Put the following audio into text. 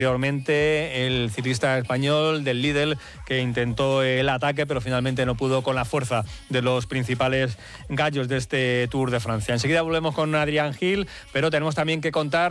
Anteriormente el ciclista español del Lidl que intentó el ataque pero finalmente no pudo con la fuerza de los principales gallos de este Tour de Francia. Enseguida volvemos con Adrián Gil, pero tenemos también que contar